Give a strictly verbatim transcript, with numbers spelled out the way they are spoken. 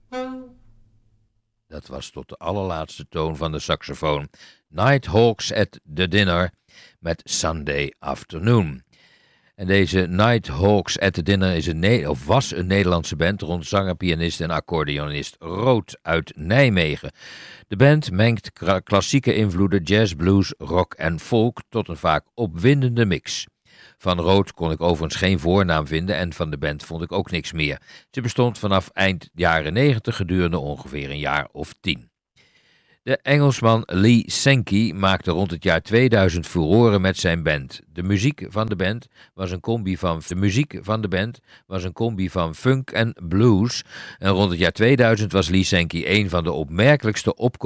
Dat was tot de allerlaatste toon van de saxofoon. Nighthawks at the Dinner met Sunday Afternoon. En deze Nighthawks at the Dinner is een ne- of was een Nederlandse band rond zanger, pianist en accordeonist Rood uit Nijmegen. De band mengt kra- klassieke invloeden, jazz, blues, rock en folk tot een vaak opwindende mix. Van Rood kon ik overigens geen voornaam vinden en van de band vond ik ook niks meer. Ze bestond vanaf eind jaren negentig gedurende ongeveer een jaar of tien. De Engelsman Lee Sankey maakte rond het jaar tweeduizend furoren met zijn band. De muziek van de band was een combi van, de muziek van de band was een combi van funk en blues. En rond het jaar tweeduizend was Lee Sankey een van de opmerkelijkste opkomsten